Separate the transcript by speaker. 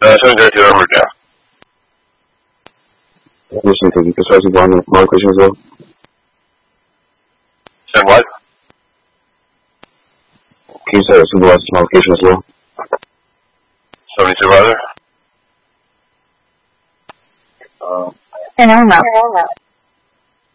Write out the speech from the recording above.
Speaker 1: 732 over now.
Speaker 2: Listen, could you construct the bond location as well?
Speaker 1: Send what?
Speaker 2: Can you say supervise the location as well?
Speaker 1: 72 brother?
Speaker 3: And I'm out.